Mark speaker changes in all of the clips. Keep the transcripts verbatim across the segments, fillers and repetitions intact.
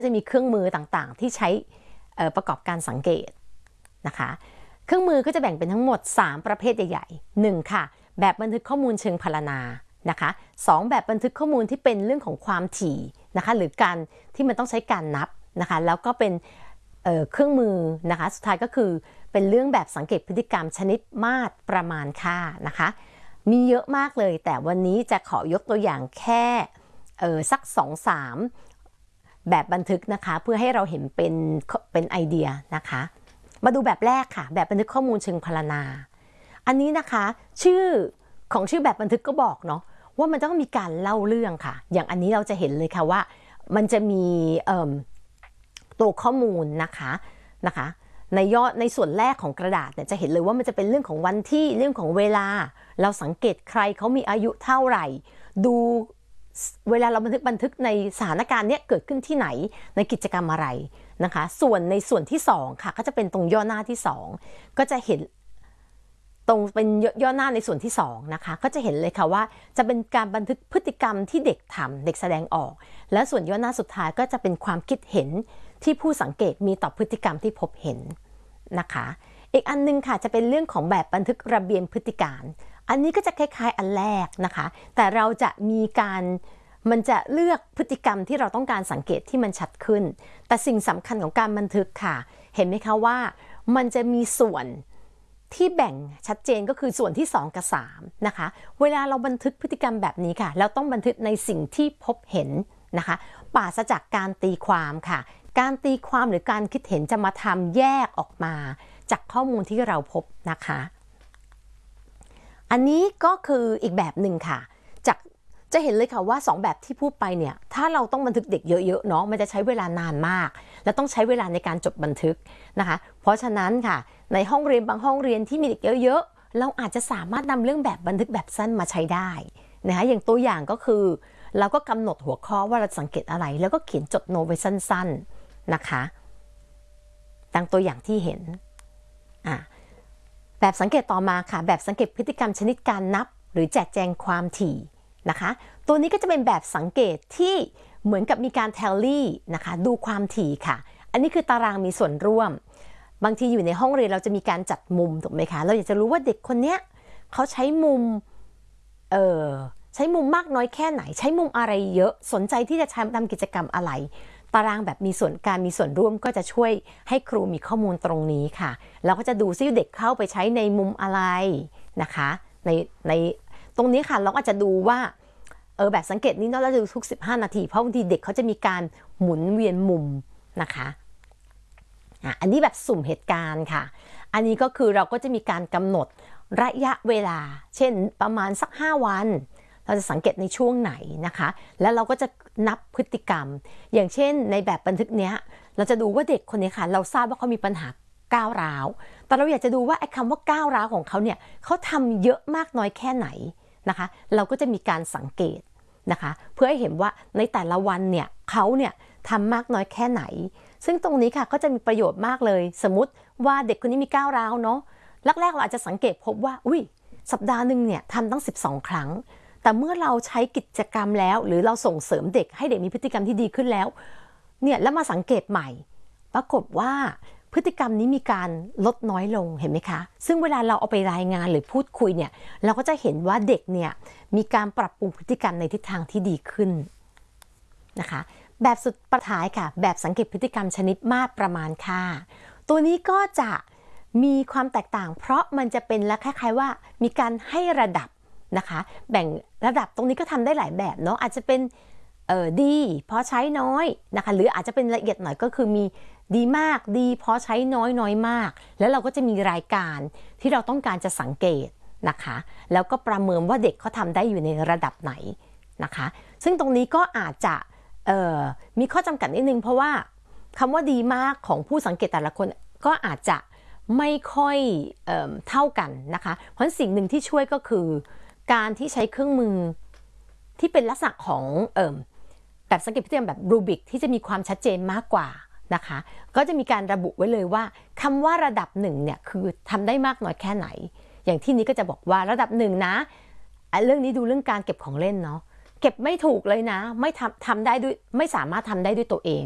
Speaker 1: จะมีเครื่องมือต่างๆที่ใช้ประกอบการสังเกตนะคะเครื่องมือก็จะแบ่งเป็นทั้งหมดสามประเภทใหญ่ๆหนึ่งค่ะแบบบันทึกข้อมูลเชิงพรรณนานะคะสองแบบบันทึกข้อมูลที่เป็นเรื่องของความถี่นะคะหรือการที่มันต้องใช้การนับนะคะแล้วก็เป็น เ, เครื่องมือนะคะสุดท้ายก็คือเป็นเรื่องแบบสังเกตพฤติกรรมชนิดมาตรประมาณค่านะคะมีเยอะมากเลยแต่วันนี้จะขอยกตัวอย่างแค่สัก สองถึงสาม แบบบันทึกนะคะเพื่อให้เราเห็นเป็นเป็นไอเดียนะคะมาดูแบบแรกค่ะแบบบันทึกข้อมูลเชิงพรรณนาอันนี้นะคะชื่อของชื่อแบบบันทึกก็บอกเนาะว่ามันต้องมีการเล่าเรื่องค่ะอย่างอันนี้เราจะเห็นเลยค่ะว่ามันจะมีตัวข้อมูลนะคะนะคะในยอดในส่วนแรกของกระดาษเนี่ยจะเห็นเลยว่ามันจะเป็นเรื่องของวันที่เรื่องของเวลาเราสังเกตใครเขามีอายุเท่าไหร่ดูเวลาเราบันทึกบันทึกในสถานการณ์เนี้ยเกิดขึ้นที่ไหนในกิจกรรมอะไรนะคะส่วนในส่วนที่สองค่ะก็จะเป็นตรงย่อหน้าที่สองก็จะเห็นตรงเป็นย่อหน้าในส่วนที่สองนะคะก็จะเห็นเลยค่ะว่าจะเป็นการบันทึกพฤติกรรมที่เด็กทำเด็กแสดงออกและส่วนย่อหน้าสุดท้ายก็จะเป็นความคิดเห็นที่ผู้สังเกตมีต่อพฤติกรรมที่พบเห็นนะคะอีกอันนึงค่ะจะเป็นเรื่องของแบบบันทึกระเบียบพฤติการอันนี้ก็จะคล้ายๆอันแรกนะคะแต่เราจะมีการมันจะเลือกพฤติกรรมที่เราต้องการสังเกตที่มันชัดขึ้นแต่สิ่งสำคัญของการบันทึกค่ะเห็นไหมคะว่ามันจะมีส่วนที่แบ่งชัดเจนก็คือส่วนที่สองกับสามนะคะเวลาเราบันทึกพฤติกรรมแบบนี้ค่ะเราต้องบันทึกในสิ่งที่พบเห็นนะคะปราศจากการตีความค่ะการตีความหรือการคิดเห็นจะมาทำแยกออกมาจากข้อมูลที่เราพบนะคะอันนี้ก็คืออีกแบบหนึ่งค่ะจากจะเห็นเลยค่ะว่าสองแบบที่พูดไปเนี่ยถ้าเราต้องบันทึกเด็กเยอะๆเนาะมันจะใช้เวลานานมากและต้องใช้เวลาในการจดบันทึกนะคะเพราะฉะนั้นค่ะในห้องเรียนบางห้องเรียนที่มีเด็กเยอะๆเราอาจจะสามารถนำเรื่องแบบบันทึกแบบสั้นมาใช้ได้นะคะอย่างตัวอย่างก็คือเราก็กำหนดหัวข้อว่าเราสังเกตอะไรแล้วก็เขียนจดโน้ตไว้สั้นๆนะคะดังตัวอย่างที่เห็นอ่ะแบบสังเกตต่อมาค่ะแบบสังเกตพฤติกรรมชนิดการนับหรือแจกแจงความถี่นะคะตัวนี้ก็จะเป็นแบบสังเกตที่เหมือนกับมีการแทลลี่นะคะดูความถี่ค่ะอันนี้คือตารางมีส่วนร่วมบางทีอยู่ในห้องเรียนเราจะมีการจัดมุมถูกไหมคะเราอยากจะรู้ว่าเด็กคนนี้เขาใช้มุมเออใช้มุมมากน้อยแค่ไหนใช้มุมอะไรเยอะสนใจที่จะทำกิจกรรมอะไรตารางแบบมีส่วนการมีส่วนร่วมก็จะช่วยให้ครูมีข้อมูลตรงนี้ค่ะเราก็จะดูซิเด็กเข้าไปใช้ในมุมอะไรนะคะในในตรงนี้ค่ะเราอาจจะดูว่าเออแบบสังเกตนี้เราจะดูทุกสิบห้านาทีเพราะบางทีเด็กเขาจะมีการหมุนเวียนมุมนะคะอ่ะอันนี้แบบสุ่มเหตุการณ์ค่ะอันนี้ก็คือเราก็จะมีการกำหนดระยะเวลาเช่นประมาณสักห้าวันเราจะสังเกตในช่วงไหนนะคะแล้วเราก็จะนับพฤติกรรมอย่างเช่นในแบบบันทึกเนี้ยเราจะดูว่าเด็กคนนี้ค่ะเราทราบว่าเขามีปัญหาก้าวร้าวแต่เราอยากจะดูว่าไอ้คำว่าก้าวร้าวของเขาเนี่ยเขาทำเยอะมากน้อยแค่ไหนนะคะเราก็จะมีการสังเกตนะคะเพื่อให้เห็นว่าในแต่ละวันเนี่ยเขาเนี่ยทำมากน้อยแค่ไหนซึ่งตรงนี้ค่ะก็จะมีประโยชน์มากเลยสมมติว่าเด็กคนนี้มีก้าวร้าวเนาะแรกๆเราอาจจะสังเกตพบว่าอุ้ยสัปดาห์หนึ่งเนี่ยทำตั้งสิบสองครั้งแต่เมื่อเราใช้กิจกรรมแล้วหรือเราส่งเสริมเด็กให้เด็กมีพฤติกรรมที่ดีขึ้นแล้วเนี่ยแล้วมาสังเกตใหม่ปรากฏว่าพฤติกรรมนี้มีการลดน้อยลงเห็นไหมคะซึ่งเวลาเราเอาไปรายงานหรือพูดคุยเนี่ยเราก็จะเห็นว่าเด็กเนี่ยมีการปรับปรุงพฤติกรรมในทิศทางที่ดีขึ้นนะคะแบบสุดประท้ายค่ะแบบสังเกตพฤติกรรมชนิดมาตรประมาณค่าตัวนี้ก็จะมีความแตกต่างเพราะมันจะเป็นและคล้ายๆว่ามีการให้ระดับนะคะแบ่งระดับตรงนี้ก็ทำได้หลายแบบเนาะอาจจะเป็นเออดีพอใช้น้อยนะคะหรืออาจจะเป็นละเอียดหน่อยก็คือมีดีมากดีพอใช้น้อยน้อยมากแล้วเราก็จะมีรายการที่เราต้องการจะสังเกตนะคะแล้วก็ประเมินว่าเด็กเขาทำได้อยู่ในระดับไหนนะคะซึ่งตรงนี้ก็อาจจะมีข้อจำกัดนิดนึงเพราะว่าคำว่าดีมากของผู้สังเกตแต่ละคนก็อาจจะไม่ค่อยเอ่อเท่ากันนะคะเพราะสิ่งหนึ่งที่ช่วยก็คือการที่ใช้เครื่องมือที่เป็นลักษณะของเอ่อแบบสังเกตพฤติกรรมแบบรูบิกที่จะมีความชัดเจนมากกว่านะคะก็จะมีการระบุไว้เลยว่าคำว่าระดับหนึ่งเนี่ยคือทำได้มากน้อยแค่ไหนอย่างที่นี้ก็จะบอกว่าระดับหนึ่งนะเรื่องนี้ดูเรื่องการเก็บของเล่นเนาะเก็บไม่ถูกเลยนะไม่ทำทำได้ด้วยไม่สามารถทำได้ด้วยตัวเอง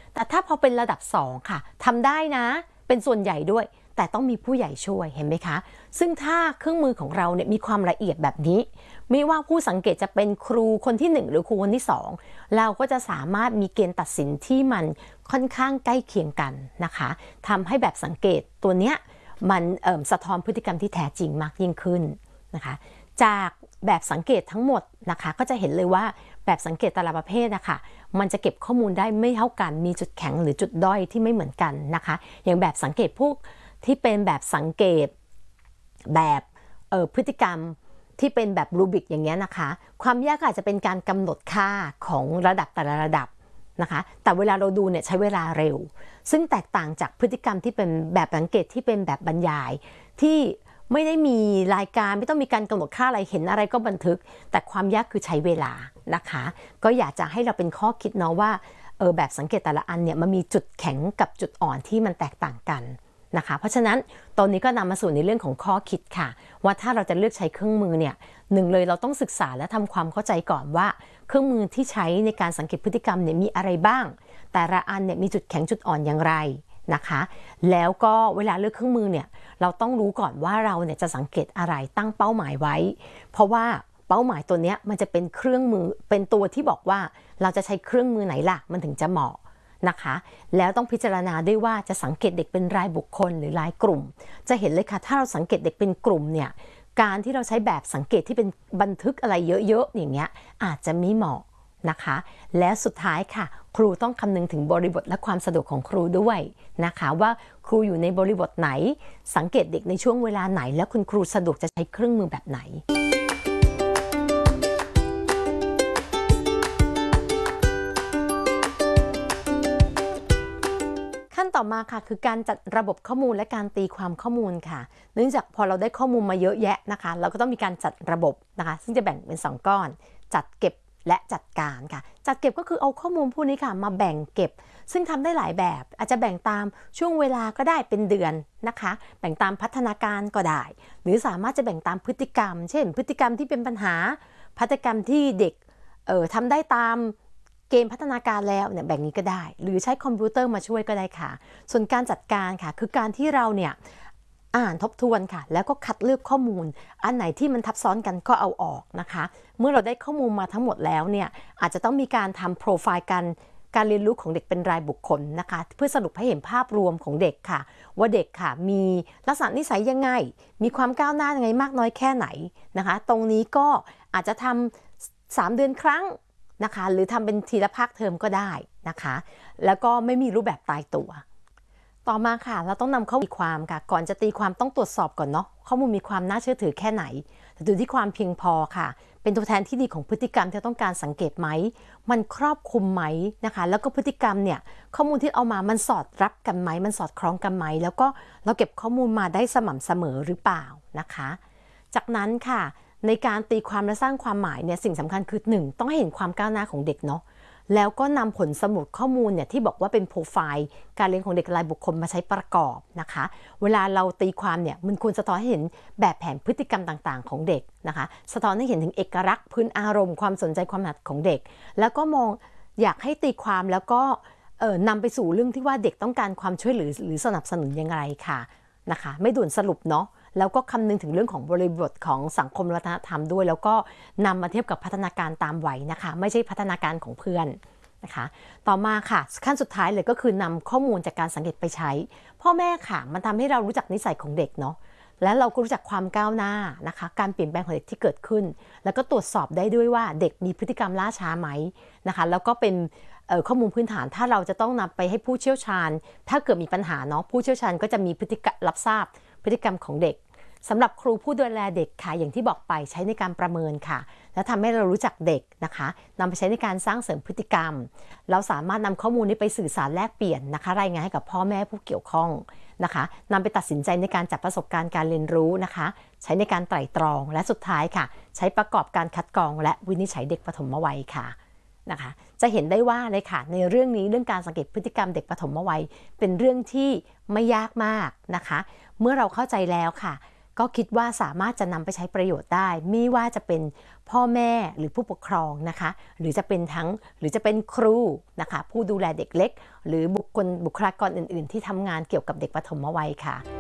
Speaker 1: แต่ถ้าพอเป็นระดับสองค่ะทำได้นะเป็นส่วนใหญ่ด้วยแต่ต้องมีผู้ใหญ่ช่วยเห็นไหมคะซึ่งถ้าเครื่องมือของเราเนี่ยมีความละเอียดแบบนี้ไม่ว่าผู้สังเกตจะเป็นครูคนที่หนึ่งหรือครูคนที่สองเราก็จะสามารถมีเกณฑ์ตัดสินที่มันค่อนข้างใกล้เคียงกันนะคะทำให้แบบสังเกตตัวเนี้ยมันสะท้อนพฤติกรรมที่แท้จริงมากยิ่งขึ้นนะคะจากแบบสังเกตทั้งหมดนะคะก็จะเห็นเลยว่าแบบสังเกตแต่ละประเภทนะคะมันจะเก็บข้อมูลได้ไม่เท่ากันมีจุดแข็งหรือจุดด้อยที่ไม่เหมือนกันนะคะอย่างแบบสังเกตพวกที่เป็นแบบสังเกตแบบเอ่อพฤติกรรมที่เป็นแบบรูบิกอย่างเงี้ยนะคะความยากอาจจะเป็นการกำหนดค่าของระดับแต่ละระดับนะคะแต่เวลาเราดูเนี่ยใช้เวลาเร็วซึ่งแตกต่างจากพฤติกรรมที่เป็นแบบสังเกตที่เป็นแบบบรรยายที่ไม่ได้มีรายการไม่ต้องมีการกำหนดค่าอะไรเห็นอะไรก็บันทึกแต่ความยากคือใช้เวลานะคะก็อยากจะให้เราเป็นข้อคิดเนาะว่าเออแบบสังเกตแต่ละอันเนี่ยมันมีจุดแข็งกับจุดอ่อนที่มันแตกต่างกันนะคะเพราะฉะนั้นตอนนี้ก็นำมาสู่ในเรื่องของข้อคิดค่ะว่าถ้าเราจะเลือกใช้เครื่องมือเนี่ยหนึ่งเลยเราต้องศึกษาและทำความเข้าใจก่อนว่าเครื่องมือที่ใช้ในการสังเกตพฤติกรรมเนี่ยมีอะไรบ้างแต่ละอันเนี่ยมีจุดแข็งจุดอ่อนอย่างไรนะคะแล้วก็เวลาเลือกเครื่องมือเนี่ยเราต้องรู้ก่อนว่าเราเนี่ยจะสังเกตอะไรตั้งเป้าหมายไว้เพราะว่าเป้าหมายตัวเนี้ยมันจะเป็นเครื่องมือเป็นตัวที่บอกว่าเราจะใช้เครื่องมือไหนล่ะมันถึงจะเหมาะนะคะแล้วต้องพิจารณาด้วยว่าจะสังเกตเด็กเป็นรายบุคคลหรือรายกลุ่มจะเห็นเลยค่ะถ้าเราสังเกตเด็กเป็นกลุ่มเนี่ยการที่เราใช้แบบสังเกตที่เป็นบันทึกอะไรเยอะๆอย่างเงี้ยอาจจะไม่เหมาะนะคะและสุดท้ายค่ะครูต้องคำนึงถึงบริบทและความสะดวกของครูด้วยนะคะว่าครูอยู่ในบริบทไหนสังเกตเด็กในช่วงเวลาไหนและคุณครูสะดวกจะใช้เครื่องมือแบบไหนขั้นต่อมาค่ะคือการจัดระบบข้อมูลและการตีความข้อมูลค่ะเนื่องจากพอเราได้ข้อมูลมาเยอะแยะนะคะเราก็ต้องมีการจัดระบบนะคะซึ่งจะแบ่งเป็นสองก้อนจัดเก็บและจัดการค่ะจัดเก็บก็คือเอาข้อมูลพวกนี้ค่ะมาแบ่งเก็บซึ่งทำได้หลายแบบอาจจะแบ่งตามช่วงเวลาก็ได้เป็นเดือนนะคะแบ่งตามพัฒนาการก็ได้หรือสามารถจะแบ่งตามพฤติกรรมเช่นพฤติกรรมที่เป็นปัญหาพฤติกรรมที่เด็กเอ่อทำได้ตามเกณฑ์พัฒนาการแล้วเนี่ยแบ่งนี้ก็ได้หรือใช้คอมพิวเตอร์มาช่วยก็ได้ค่ะส่วนการจัดการค่ะคือการที่เราเนี่ยอ่านทบทวนค่ะแล้วก็คัดเลือกข้อมูลอันไหนที่มันทับซ้อนกันก็เอาออกนะคะเมื่อเราได้ข้อมูลมาทั้งหมดแล้วเนี่ยอาจจะต้องมีการทำโปรไฟล์การการเรียนรู้ของเด็กเป็นรายบุคคลนะคะเพื่อสรุปให้เห็นภาพรวมของเด็กค่ะว่าเด็กค่ะมีลักษณะนิสัยยังไงมีความก้าวหน้ายังไงมากน้อยแค่ไหนนะคะตรงนี้ก็อาจจะทำสามเดือนครั้งนะคะหรือทำเป็นทีละภาคเทอมก็ได้นะคะแล้วก็ไม่มีรูปแบบตายตัวต่อมาค่ะเราต้องนำข้อมูลตีความค่ะก่อนจะตีความต้องตรวจสอบก่อนเนาะข้อมูลมีความน่าเชื่อถือแค่ไหนดูที่ความเพียงพอค่ะเป็นตัวแทนที่ดีของพฤติกรรมที่ต้องการสังเกตไหมมันครอบคลุมไหมนะคะแล้วก็พฤติกรรมเนี่ยข้อมูลที่เอามามันสอดรับกันไหมมันสอดคล้องกันไหมแล้วก็เราเก็บข้อมูลมาได้สม่ำเสมอหรือเปล่านะคะจากนั้นค่ะในการตีความและสร้างความหมายเนี่ยสิ่งสำคัญคือหนึ่งต้องให้เห็นความก้าวหน้าของเด็กเนาะแล้วก็นำผลสมุดข้อมูลเนี่ยที่บอกว่าเป็นโปรไฟล์การเรียนของเด็กรายบุคคลมาใช้ประกอบนะคะเวลาเราตีความเนี่ยมันควรสะท้อนให้เห็นแบบแผนพฤติกรรมต่างๆของเด็กนะคะสะท้อนให้เห็นถึงเอกลักษณ์พื้นอารมณ์ความสนใจความถนัดของเด็กแล้วก็มองอยากให้ตีความแล้วก็เอ่อนำไปสู่เรื่องที่ว่าเด็กต้องการความช่วยเหลือหรือสนับสนุนยังไงค่ะนะคะไม่ด่วนสรุปเนาะแล้วก็คำนึงถึงเรื่องของบริบทของสังคมวัฒนธรรมด้วยแล้วก็นำมาเทียบกับพัฒนาการตามวัยนะคะไม่ใช่พัฒนาการของเพื่อนนะคะต่อมาค่ะขั้นสุดท้ายเลยก็คือนำข้อมูลจากการสังเกตไปใช้พ่อแม่ค่ะมันทำให้เรารู้จักนิสัยของเด็กเนาะและเราก็รู้จักความก้าวหน้านะคะการเปลี่ยนแปลงของเด็กที่เกิดขึ้นแล้วก็ตรวจสอบได้ด้วยว่าเด็กมีพฤติกรรมล่าช้าไหมนะคะแล้วก็เป็นข้อมูลพื้นฐานถ้าเราจะต้องนำไปให้ผู้เชี่ยวชาญถ้าเกิดมีปัญหาเนาะผู้เชี่ยวชาญก็จะมีพฤติกรรมรับทราบพฤติกรรมของเด็กสำหรับครูผู้ดูแลเด็กค่ะอย่างที่บอกไปใช้ในการประเมินค่ะและทำให้เรารู้จักเด็กนะคะนำไปใช้ในการสร้างเสริมพฤติกรรมเราสามารถนำข้อมูลนี้ไปสื่อสารแลกเปลี่ยนนะคะรายงานให้กับพ่อแม่ผู้เกี่ยวข้องนะคะนำไปตัดสินใจในการจัดประสบการณ์การเรียนรู้นะคะใช้ในการไตร่ตรองและสุดท้ายค่ะใช้ประกอบการคัดกรองและวินิจฉัยเด็กปฐมวัยค่ะนะคะจะเห็นได้ว่าเลยค่ะในเรื่องนี้เรื่องการสังเกตพฤติกรรมเด็กปฐมวัยเป็นเรื่องที่ไม่ยากมากนะคะเมื่อเราเข้าใจแล้วค่ะก็คิดว่าสามารถจะนำไปใช้ประโยชน์ได้ไม่ว่าจะเป็นพ่อแม่หรือผู้ปกครองนะคะหรือจะเป็นทั้งหรือจะเป็นครูนะคะผู้ดูแลเด็กเล็กหรือบุคคลบุคลากรอื่นๆที่ทำงานเกี่ยวกับเด็กปฐมวัยค่ะ